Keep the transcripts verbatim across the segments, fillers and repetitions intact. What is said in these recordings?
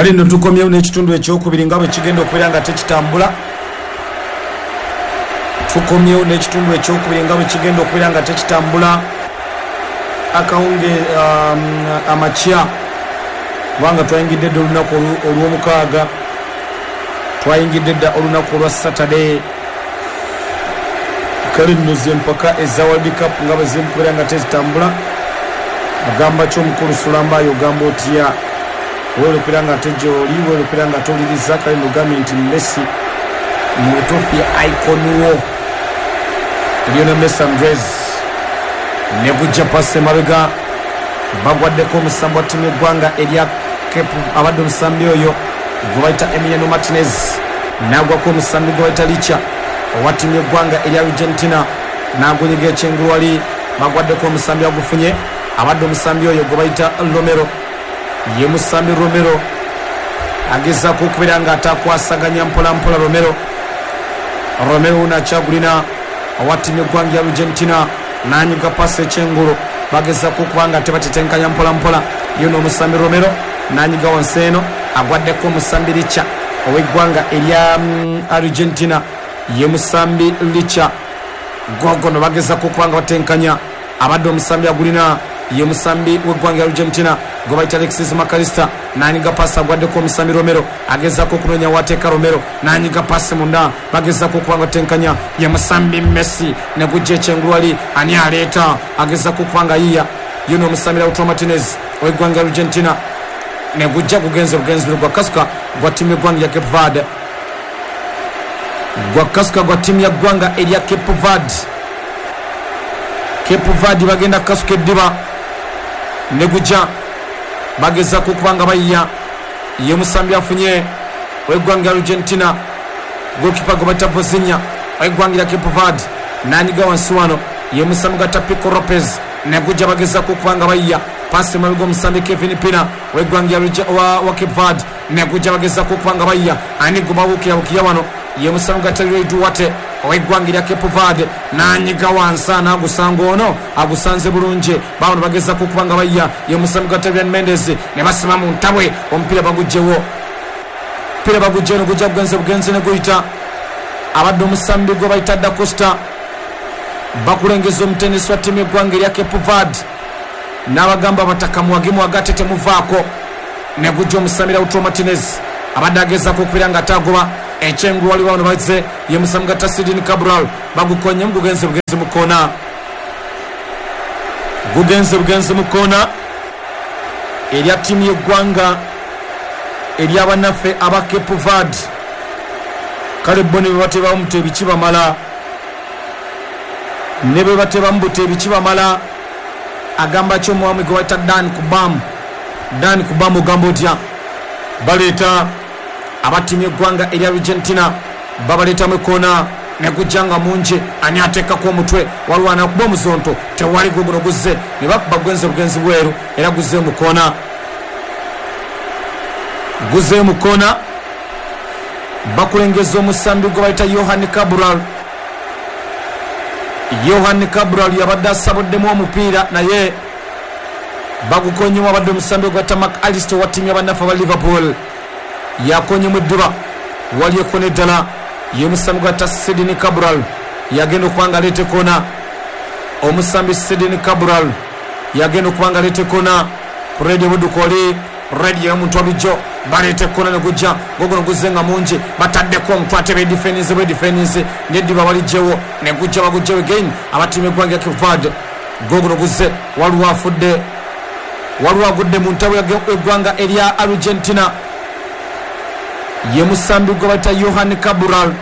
kale nno tukomyewo n'ekitundu ekyokubiri nga bwe kigenda okubeera nga tekitambula tukomyewo n'ekitundu ekyokubiri nga bwe kigenda okubeera nga tekitambula akawunge um, amakya kubanga twayingidde dda olunaku olw'omukaaga twayingidde dda olunaku olwa Saturday kale nno zempaka eza World Cup nga bwe zimkubeera nga tezitambula agamba ky'omukulu Sulambayo ogamba otya weelupira nga tejoli weelupira nga toliriza kale nogambye nti Messi mu butuufu ya icon wo Lionel Messi Andres ne gujja pasi emabega bagwaddeko omusambi wa ttiimu y'eggwanga erya Cape abadde omusambi oyo gwe bayita Emiliano Martinez n'agwako omusambi gwe bayita Licha owa ttiimu y'eggwanga erya Argentina n'agunyiga ekyengulu wali bagwaddeko omusambi agufunye abadde omusambi oyo gwe bayita Romero ye musambi Romero agezaako okubeera nga atakwasaganya mpola mpola Romero Romero unakyagulina owa ttiimu y'eggwanga ya Argentina n'anyiga pasi ekyengulu bagezaako okuba nga tebatetenkanya mpola mpola yo n'omusambi Romero n'anyiga wansi eno agwaddeko omusambi Licha ow'eggwanga erya um, Argentina ye musambi Licha gogono bagezaako okuba nga batenkanya abadde omusambi agulina ye musambi w'eggwanga ya Argentina gwe bayita Alexis McAllister n'anyiga pasi agwaddeko omusambi Romero agezaako okunoonya wateeka Romero n'anyiga pasi munda bagezaako okuba nga batenkanya ye musambi Messi ne gujja ekyengulu wali ani aleeta agezaako okuba nga yiya yo n'omusambi Lautaro Martinez ow'eggwanga ya Argentina ne gujja gugenze bugenzi buli gwa kasuka gwa ttiimu y'eggwanga ya Cape Verde gwa kasuka gwa ttiimu y'eggwanga erya Cape Verde Cape Verde bagenda kasuka eddiba ne gujja bagezaako okuba nga bayiya ye musambi afunye ow'eggwanga ya Argentina gokipa gwe bayita Vozinha ow'eggwanga erya Cape Verde n'anyiga wansi wano ye musambi gata Pico Lopez ne gujja bagezaako okuba nga bayiya pasi emabega omusambi Kevin Pina ow'eggwanga wa, wa Cape Verde ne gujja bagezaako okuba nga bayiya ani gwe bawukirabukiya wano ye musambi gata Roy Duarte ow'eggwanga erya Cape Verde n'anyiga wansi n'agusanga ono agusanze bulungi bawano bagezaako okuba nga bayiya ye musambi gata Ryan Mendes ne basima mu ntabwe omupiira bagugjewo omupiira bagugjewo ne gujja bugenze bugenzi ne guyita abadde omusambi gwe bayita Da Costa bakulengeza omutendesi wa ttiimu y'eggwanga erya Cape Verde n'abagamba batakamuwagimu agate temuvaako ne gujja omusambi Lautaro Martinez abadde agezaako okubeera nga atagoba ekyengulu wali wano bazze ye musambi gata Sidney Cabral bagukonyemu gugenze bugenzi mu koona gugenze bugenzi mu koona erya ttiimu y'eggwanga erya bannaffe aba Cape Verde kale bo ne bwe batebamu muteebi kibamala ne bwe batebamu buteebi kibamala agamba ky'omuwami gwe bayita Dan Kubamu Dan Kubamu ogamba otya baleeta abattiimu y'eggwanga erya Argentina babaleetamu ekoona ne gujja nga mungi ani ateekako omutwe waliwo anakuba omuzonto tewali guguno guzze ne bakuba gwenze bugenzi bweru era guzze mu koona guzze mu koona bakulengeza omusambi gwe bayita Yohan Cabral Yohan Cabral yabadde asabuddemu omupiira naye bagukonyemu abadde omusambi gwe bayita McAllister wa ttiimu y'abannaffe aba Liverpool yakonyemu eddiba wali ekona eddala ye musambi gwe bayita Sidney Cabral yagenda okuba nga aleeta ekoona omusambi Sidney Cabral yagenda okuba nga aleeta ekoona ku radio budduka oli radio y'omuntu walujo baleeta ekoona ne gujja gogono guzze nga mungi bataddeko omutwe ate bedifeninze bedifeninze neddiba baligjewo ne gujja bagujjewo again abattiimu y'eggwanga ya Cape Verde gogono guzze waliwo afudde waliwo agudde mu ntabo y'eggwanga erya Argentina ye musambi gwe bayita Yohan Cabral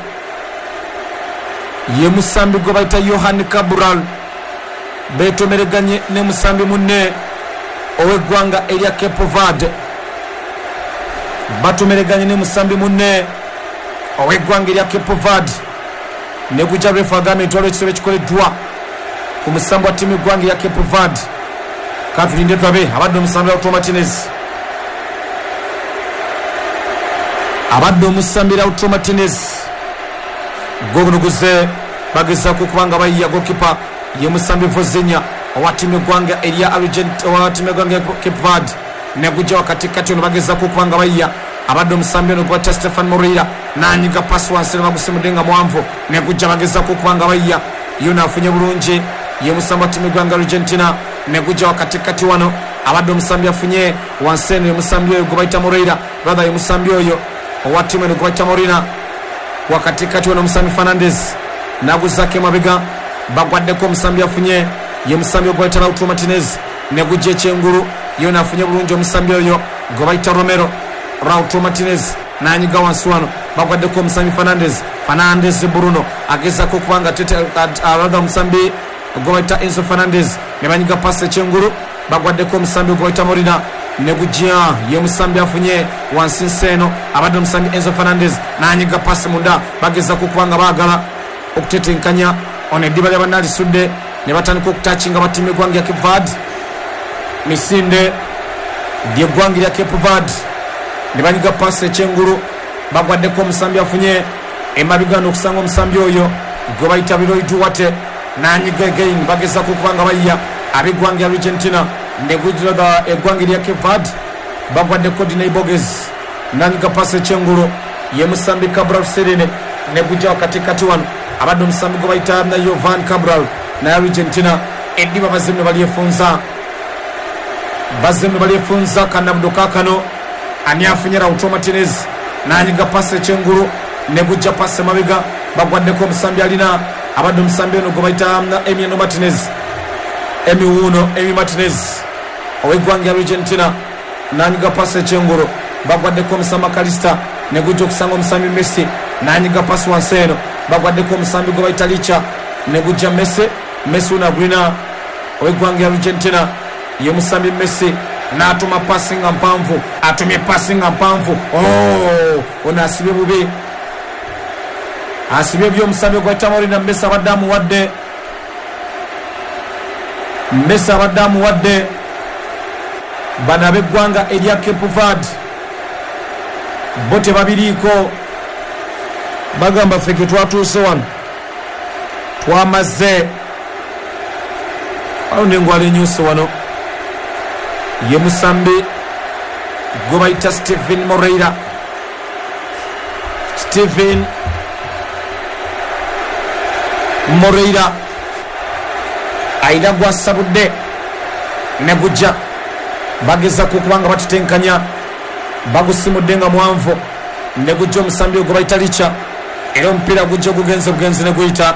ye musambi gwe bayita Yohan Cabral beetomereganye ne musambi munne ow'eggwanga erya Cape Verde batomereganye ne musambi munne ow'eggwanga erya Cape Verde ne gujja refu agambye nti waliwo ekisolo ekikoleddwa ku musambi wa ttiimu y'eggwanga erya Cape Verde katulinde tulabe abadde omusambi Lautaro Martinez abadde omusambi Lautaro Martinez gogono guzze bagezaako okuba nga bayiya gokipa ye musambi Vozinha owa ttiimu y'eggwanga erya Argentina owa ttiimu y'eggwanga ya Cape Verde ne gujja wakati kati ono bagezaako okuba nga bayiya abadde omusambi ono gwata Stefan Moreira nanyiga pasi wansi bagusimudenga mwanvu negujja bagezako kubanga bayya yona afunye bulungi ye musamba timu gwanga Argentina negujja wakati kati wano abadde omusambi afunye wansi eno omusambi oyo gwaita Moreira brother ye musambi oyo owa timu eno gwaita Moreira wakati kati wano omusambi Fernandez naguzake mabega bagwaddeko omusambi afunye ye musambi gwaita Lautaro Martinez negujja ekyengulu yona afunye bulungi omusambi oyo gwaita Romero Lautaro Martinez nanyiga wansi wano bagwaddeko omusambi Fernandez Fernandez Bruno agezako kubanga tete arada omusambi gwaita Enzo Fernandez nebanyiga pasi ekyengulu bagwaddeko omusambi gwaita Molina negujja ye musambi afunye wansi nseno abadde omusambi Enzo Fernandez nanyiga pasi munda bagezako kubanga bagala okutetenkanya onediba lyabanali sudde ne batandika okutachinga batime gwangi ya Cape Verde misinde die gwangi ya Cape Verde nebanyiga pasi ekyengulu bagwaddeko omusambi afunye emabigano okusanga omusambi oyo gwe bayita Biroyi Duarte nanyiga again bagezako kubanga bayya abigwangi Argentina negujira da egwangi lya Cape Verde bagwaddeko Diney Borges nanyiga pasi ekyengulu ye musambi Cabral Serene negujja wakati kati wano abadde omusambi gwe bayita na Jovan Cabral na Argentina ediba bazimne balyefunza bazimne balyefunza kanabdoka kano ani afunye Lautaro Martinez nanyiga pasi ekyengulu negujja pasi mabiga bagwaddeko omusambi alina abadde omusambi ono gwe bayita Emiliano Martinez Emi Uno Emi Martinez owegwangi Argentina nanyiga pasi ekyengulu bagwaddeko omusambi Kalista negujja okusanga omusambi Messi nanyiga pasi wansi eno bagwaddeko omusambi gwe bayita Licha negujja Messi Messi unagulina owegwangi Argentina ye musambi Messi natuma pasi nga mpanvu atumye pasi nga mpanvu oh ona asibye bubi asibye byo omusambi gwe Tamori na Messi abadamu wadde Messi abadamu wadde bana begwanga erya Cape Verde bote babiriko bagamba feke twatuuse wano twamaze awo nengwala nyuso wano ye musambi gwe bayita Stephen Moreira Stephen Moreira aina gwasabudde negujja bagezako kubanga batutenkanya bagusimudde nga mwanvu negujja omusambi gwe bayita Licha era omupiira gujja gugenze bugenzi neguyita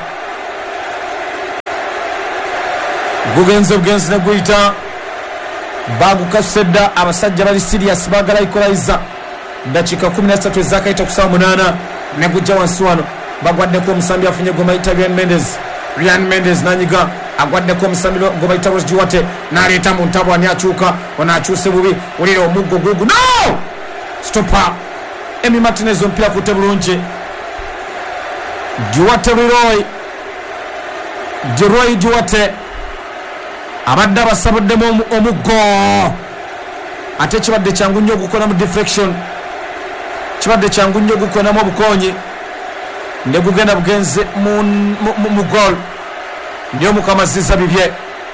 gugenze bugenzi neguyita bagukasusedda abasajja bali serious bagala equalizer dakika kumi na ssatu ezakaita kusawa munana negujja wansi wano bagwaddeko omusambi afunye gwe bayita Ryan Mendes Ryan Mendes nanyiga agwaddeko omusambi gwe bayita Ross Duarte naleeta mu ntabo ani akyuka ono akyuse bubi wulira omuggo gugu no stopper Emi Martinez omupiira kutte bulungi Duarte Leroy Leroy Duarte abadde abasabuddemu omuggo ate kibadde kyangu nnyo okukola mu deflection kibadde kyangu nnyo okukonamu obukonyi ne gugenda bugenze mu gol ndiyo mukamaziza bibye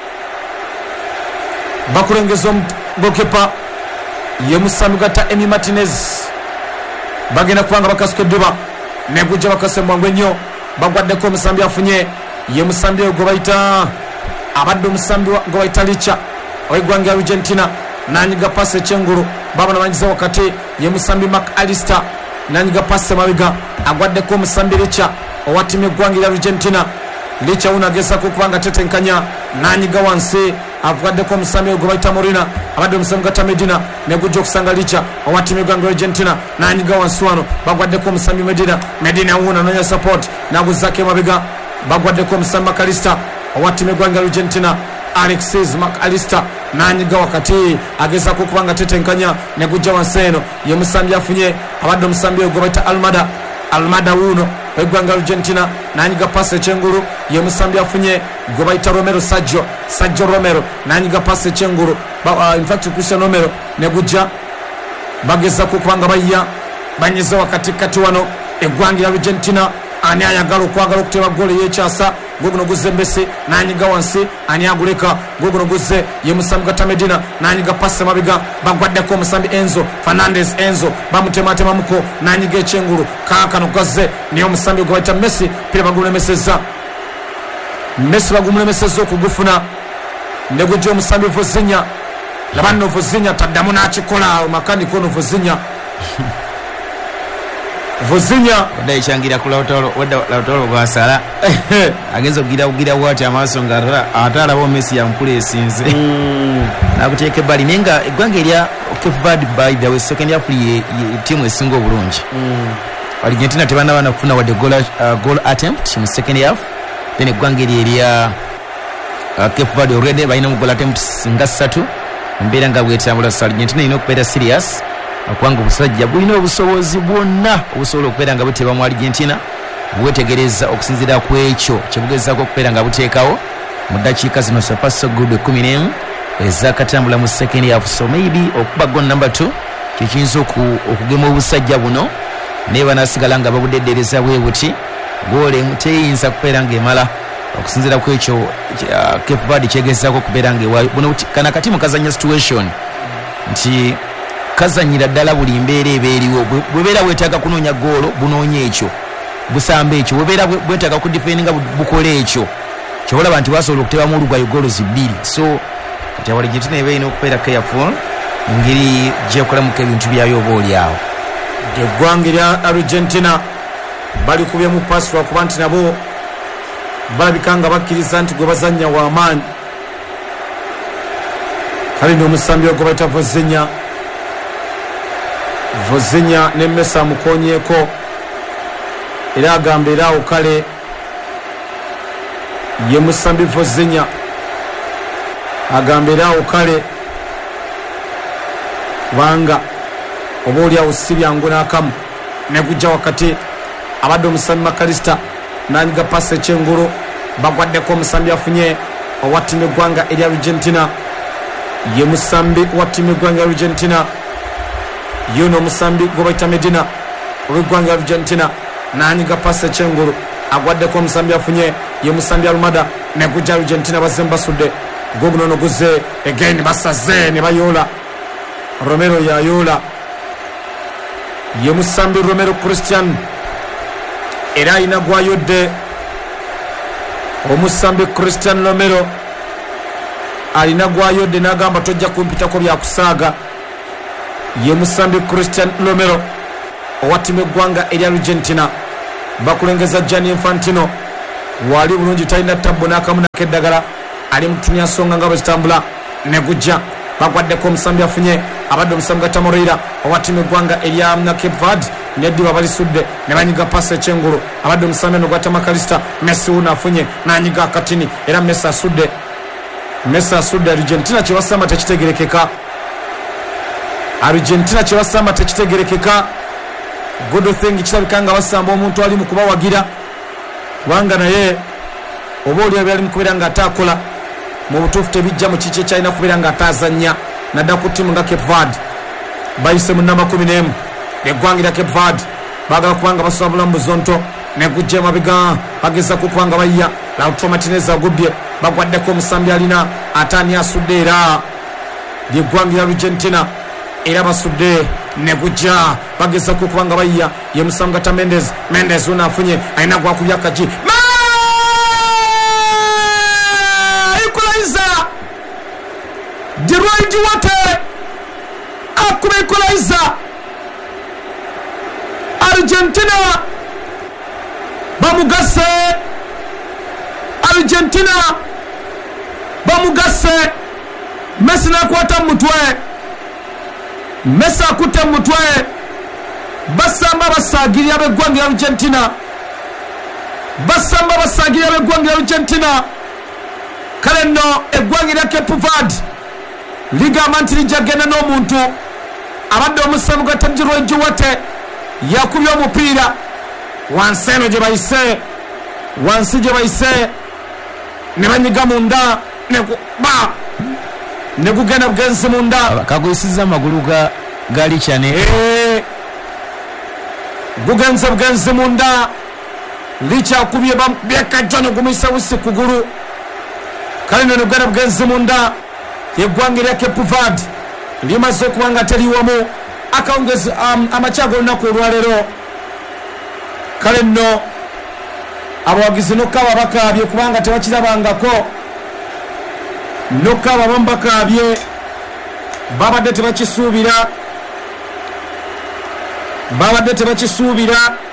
bakulengeza gokepa ye musambi gata Emi Martinez bagenda kubanga bakasuka edduba negujja bakasembwangu ennyo bagwaddeko omusambi afunye ye musambi oyo gwe bayita abadde omusambi gwe bayita Licha owegwangi Argentina nanyiga pasi ekyengulu babona banyiza wakati ye musambi McAllister nanyiga pasi mabiga agwaddeko omusambi Licha owa timu eggwangi Argentina Licha unagezako kubanga tetenkanya nanyiga wansi avugaddeko omusambi gwe bayita Molina abadde omusambi gata Medina negujja okusanga Licha owa timu eggwangi Argentina nanyiga wansi wano bagwaddeko omusambi Medina Medina una nonya support naguzake mabiga bagwaddeko omusambi McAllister owa timu eggwangi Argentina Alexis McAllister nanyiga wakati agezako kubanga tetenkanya negujja wansi eno ye musambi afunye abadde omusambi gwe bayita Almada Almada uno egwanga Argentina nanyiga pasi ekyengulu ye musambi afunye gwe bayita Romero Sergio Sergio Romero nanyiga pasi ekyengulu uh, in fact Cristiano Romero negujja bagezako kubanga bayya banyiza wakati kati wano egwangi Argentina ani ayagala okwagala okuteba gole yekyasa guguno guzze Messi nanyiga wansi ani aguleka guguno guzze ye Musambi Katamedina nanyiga passe mabiga bagwaddeko Musambi Enzo Fernandez Enzo bamutematema muko nanyiga echenguru kakano gazze niyo Musambi gwaita Messi pira bagulemeseza Messi bagulemeseza okugufuna negujjo Musambi Vuzinya labano Vuzinya taddamu n'akikola makani kono Vuzinya Vuzinya dai changira kula utoro wada utoro gwasala agenzo gira gira wati amaso ngara atala bo Messi yampule sinze na kuteke bali nenga igwange lya Cape by the way second half ye team esingo bulungi Argentina tebana bana kufuna wade goal uh, goal attempt in second half then igwange lya uh, Cape Verde already bayina goal attempt singa satu mbera nga bwetambula Argentina ino kupera serious akwanga busajja bulina obusobozi bwonna obusobola okubeera nga buteba mu Argentina bwetegereza okusinzira ku ekyo kyebugezaako okubeera nga buteekawo mu ddakiika zino sapaso good kumi n'emu ezakatambula mu second half so maybe okuba goal number two kikiyinza okugema obusajja buno naye banasigala nga babudeddereza bwe buti goole teyinza kubeera ng'emala okusinzira ku ekyo Cape Verde kyegezaako okubeera ng'ewayo buno kana kati mukazanya situation nti kazanyira ddala buli mbeera ebeeriwo bwebeera bwetaaga kunoonya goolo bunoonya ekyo busamba ekyo bwebeera bwetaaga kudifendinga bukola ekyo kyobalaba nti basobola okutebamu olugwayo goolo zibbiri so kati awali Argentina eba erina okubeera careful ngeri gyekolamuko ebintu byayo oba oli awo eggwanga erya Argentina balikubyemu paasi lwakuba nti nabo balabika nga bakkiriza nti gwe bazannya w'amaanyi kale n'omusambi ogwo bayita Vuzinya Vuzinya ne Messi amukonyeeko era agamba era awo kale ye Musambi Vuzinya agamba era awo kale kubanga oba oli awo si byangu n'akamu ne gujja wakati abadde Omusambi Makalista nanyiga pasi ekyengulu bagwaddeko Omusambi afunye owa ttiimu eggwanga erya Argentina ye Musambi wa ttiimu eggwanga Argentina yuno Musambi gobaita Medina olw'eggwanga Argentina nanyiga pasi ekyengulu agwaddeko Omusambi afunye ye Musambi Almada ne gujja Argentina bazze mbasudde goguno no guzze again basaze ne bayoola Romero yayoola ye Musambi Romero Christian era ayina gwayodde Omusambi Christian Romero alina gwayodde n'agamba tojja kumpitako byakusaaga ye Musambi Christian Romero owa ttiimu eggwanga erya Argentina bakulengeza Gianni Infantino wali bulungi talina tabbo n'akamu n'akeddagala ali mutumya nsonga nga bwe zitambula ne gujja bagwaddeko Omusambi afunye abadde Omusambi Gatamoreira owa ttiimu eggwanga erya Cape Verde neddiba balisudde ne banyiga pasi ekyengulu abadde Omusambi eno gwata Makalista Messi wuno afunye n'anyiga akatini era Messi asudde Messi asudde Argentina kye basamba tekitegerekeka Argentina kye basamba tekitegerekeka good thing kirabika nga basamba omuntu ali mu kubawagira kubanga naye oba oli abyali mu kubeera nga ataakola mu butuufu tebijja mu kiki ekyalina kubeera nga ataazannya nadda ku ttiimu nga Cape Verde bayise mu nnamba kumi n'emu eggwanga erya Cape Verde baagala kubanga basobola bulamu buzonto ne gujja emabega bagezako okuba nga bayya Lautaro Martinez agubbye bagwaddeko Omusambi alina ataani asudde era lyeggwanga erya Argentina era basudde ne gujja bagezako okuba nga bayya ye Musambi Gata Mendes Mendes wuno afunye alina gwakubya akaji equalizer Diroy Juwate akuba equalizer Argentina bamugase Argentina bamugase Messi nakwata mutwe Messi akutte mutwe basamba basagirya beggwanga Argentina basamba basagirya beggwanga Argentina kale nno eggwanga lya Cape Verde ligamba nti lijagenda n'omuntu abadde Omusambi Gatadirwe Juwate yakubye omupiira wansi eno gye bayise wansi gye bayise ne banyiga munda ba ne gugenda bugenzi munda kaguyisiza amagulu ga gali cyane gugenze bugenzi munda likyakubye byekajjano gumisa busi kugulu kale nno negwana bugenzi munda yeggwanga erya Cape Verde limaze okuba nga teliwamu akawungezi um, amakyago olunaku olwaleero kale nno abawagizi nokkaaba bakaabye kubanga tebakirabangako nokkaaba abamu bakaabye babadde tebakisuubira babadde tebakisuubira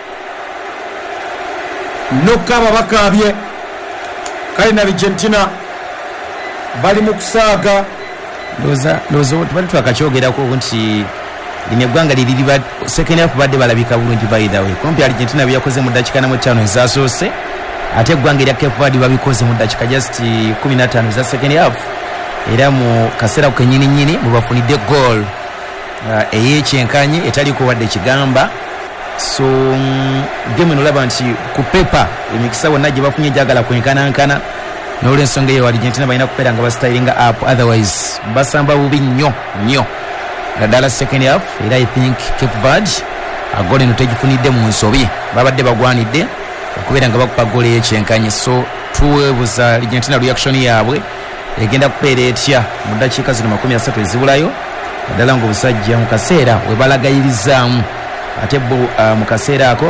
nokkaaba bakaabye kale na Argentina bali mu kusaaga ndowooza tubadde twakakyogerako nti lino eggwanga liri second half badde balabika bulungi by the way kumpi Argentina byakoze mu ddakiika namu ttaano ezasoose ate eggwanga erya Cape Verde babikoze mu ddakiika just kumi na ttaano eza second half era mu kaseera kenyini nyini mubafunidde goal uh, eyekyenkanyi etaliko wadde kigamba so um, game nolaba nti ku pepa emikisa wonna gye bafunye gyagala kwenkanankana n'olwensonga eyo Argentina balina kubeera nga bastylinga up otherwise basamba bubi nnyo nnyo naddala second half era I think Cape Verde agole eno tegifunidde mu nsobi babadde bagwanidde okubeera nga bakupa goal eyekyenkanyi so tuweebuza Argentina reaction yaabwe egenda kubeera etya mu ddakiika zino makumi asatu ezibulayo naddala ngaobusajja mu kaseera webalagayirizaamu ate uh, mu kaseera ako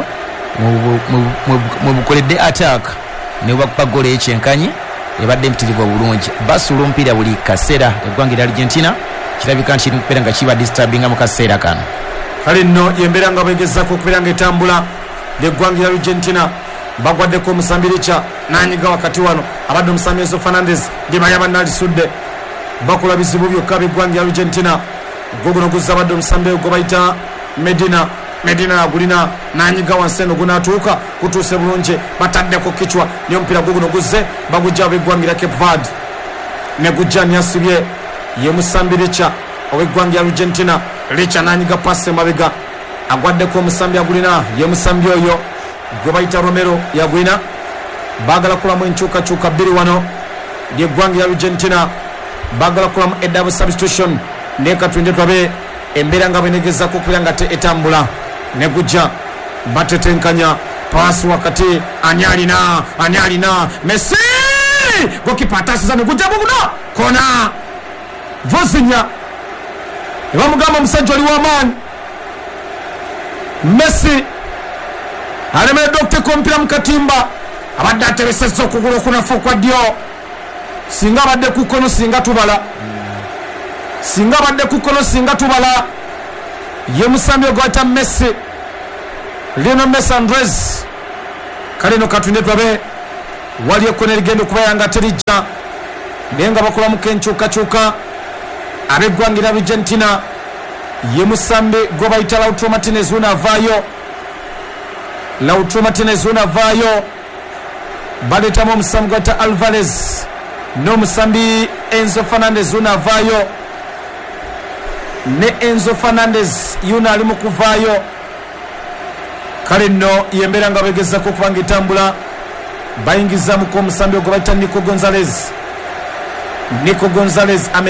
mwebukoledde attack ne bakupa goal eyekyenkanyi ebadde mpitirivu obulungi basula omupiira buli kaseera eggwanga erya Argentina kirabika nti kiri kubeera nga kiba disturbinga mu kaseera kano kale nno yembeera nga begezaako okubeera nga etambula ly'eggwanga erya Argentina bagwaddeko omusambi Richa nanyiga wakati wano abadde omusambi Enzo Fernandez lyebaya banna alisudde bakola bizibu byokka by'eggwanga erya Argentina gwo guno guzza abadde omusambi gwe bayita Medina Medina agulina nanyiga wansi eno gunaatuuka kutuuse bulungi bataddeko kichwa niyo omupiira gwo guno guzze bagujja ab'eggwanga erya Cape Verde ne gujja nyasibye ye musambi Richa ow'eggwanga erya Argentina Richa nanyiga pasi emabega agwaddeko omusambi agulina ye musambi oyo gwe bayita Romero yagwina baagala kulamu enkyukakyuka bbiri wano ly'eggwanga erya Argentina baagala kulamu eddabu substitution naye katwinde twabe embeera nga bwenegezaako okubeera nga etambula ne gujja batetenkanya paasi wakati ani alina ani alina Messi gokipa atasiza ne gujja buguno kona Vozinya ebamugamba omusajja oli w'amaanyi Messi alemedde okuteeka omupiira mu katimba abadde atebesezza okugulu okunafu kwa ddyo singa abadde ku kkono singa tubala singa abadde ku kkono singa tubala ye musambi ogwata Messi Lionel Messi Andres kale no katunde twabe wali ekkona erigenda okubeera nga terijja naye nga bakolamuko enkyukakyuka ab'eggwanga erya Argentina ye musambi gwe bayita Lautaro Martinez unavaayo Lautaro Martinez unavaayo baleetamu omusambi gwe bayita Alvarez n'omusambi Enzo Fernandez unavaayo ne Enzo Fernandez yuna ali mu kuvaayo kale nno yembeera nga begezaako okuba nga etambula bayingizamuko omusambi ogwe bayita Nico Gonzalez Nico Gonzalez